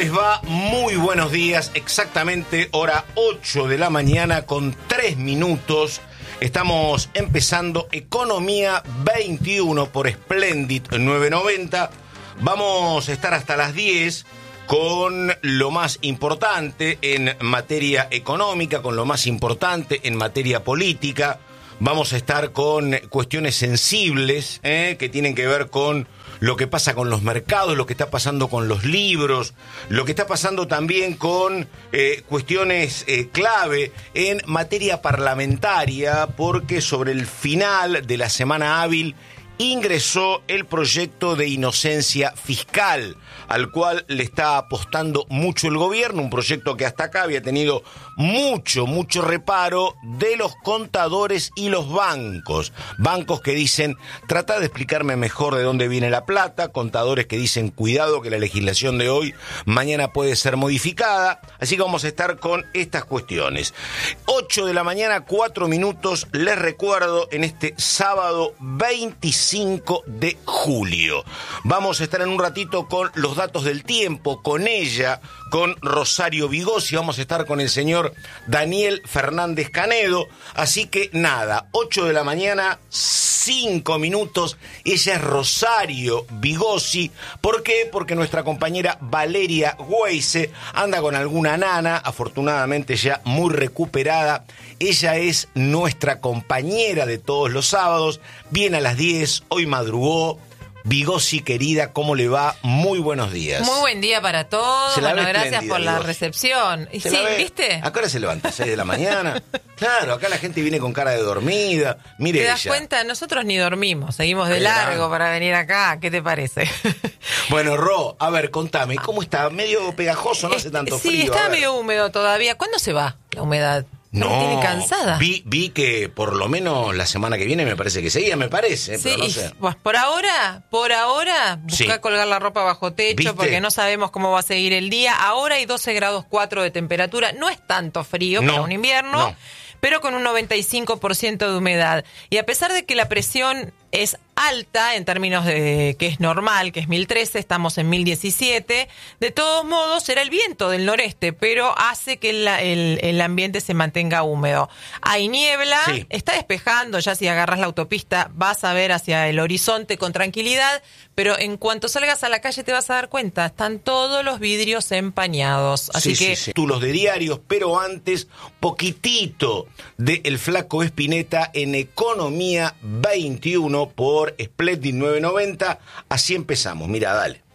les va? Muy buenos días, exactamente hora 8 de la mañana con 3 minutos. Estamos empezando Economía 21 por Splendid 990. Vamos a estar hasta las 10 con lo más importante en materia económica, con lo más importante en materia política. Vamos a estar con cuestiones sensibles que tienen que ver con lo que pasa con los mercados, lo que está pasando con los libros, lo que está pasando también con cuestiones clave en materia parlamentaria, porque sobre el final de la semana hábil ingresó el proyecto de inocencia fiscal, al cual le está apostando mucho el gobierno, un proyecto que hasta acá había tenido mucho reparo de los contadores y los bancos que dicen, trata de explicarme mejor de dónde viene la plata, contadores que dicen, cuidado que la legislación de hoy mañana puede ser modificada, así que vamos a estar con estas cuestiones. 8 de la mañana, 4 minutos, les recuerdo, en este sábado 25 de julio. Vamos a estar en un ratito con los datos del tiempo, con ella, con Rosario Vigossi, vamos a estar con el señor Daniel Fernández Canedo, así que nada, 8 de la mañana, 5 minutos, ella es Rosario Vigossi. ¿Por qué? Porque nuestra compañera Valeria Weise anda con alguna nana, afortunadamente ya muy recuperada. Ella es nuestra compañera de todos los sábados, viene a las 10, hoy madrugó. Vigossi, querida, ¿cómo le va? Muy buenos días. Muy buen día para todos. Bueno, gracias por la recepción. Y sí, ¿viste? ¿A qué hora se levanta? ¿6 de la mañana? Claro, acá la gente viene con cara de dormida. Mire ella. ¿Te das cuenta? Nosotros ni dormimos, seguimos de largo para venir acá. ¿Qué te parece? Bueno, Ro, a ver, contame, ¿cómo está? Medio pegajoso, no hace tanto frío. Sí, está medio húmedo todavía. ¿Cuándo se va la humedad? No, me tiene cansada. Vi que por lo menos la semana que viene me parece que seguía, me parece, sí, pero no sé. Pues por ahora, busca colgar la ropa bajo techo. ¿Viste? Porque no sabemos cómo va a seguir el día. Ahora hay 12 grados 4 de temperatura. No es tanto frío para un invierno, pero con un 95% de humedad. Y a pesar de que la presión es alta en términos de que es normal, que es 1013, estamos en 1017. De todos modos, será el viento del noreste, pero hace que el ambiente se mantenga húmedo. Hay niebla, está despejando, ya si agarras la autopista vas a ver hacia el horizonte con tranquilidad, pero en cuanto salgas a la calle te vas a dar cuenta, están todos los vidrios empañados. Así que títulos de diarios, pero antes, poquitito de El Flaco Espineta en Economía 21 por Splendid 990. Así empezamos. Mira, dale.